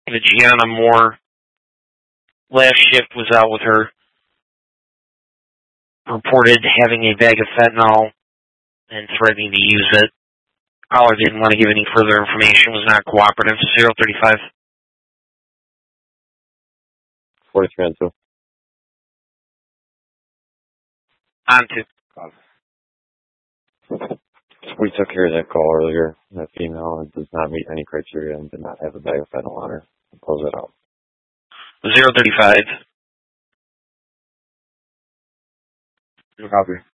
Gianna Moore. Last shift was out with her. Reported having a bag of fentanyl and threatening to use it. Caller didn't want to give any further information, was not cooperative. 035. 43 on 2. On 2. We took care of that call earlier. That female does not meet any criteria and did not have a bag of fentanyl on her. Close it out. 035. No copy.